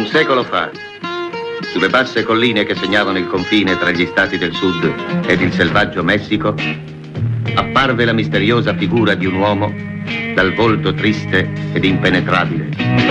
Un secolo fa, sulle basse colline che segnavano il confine tra gli stati del sud ed il selvaggio Messico, apparve la misteriosa figura di un uomo dal volto triste ed impenetrabile.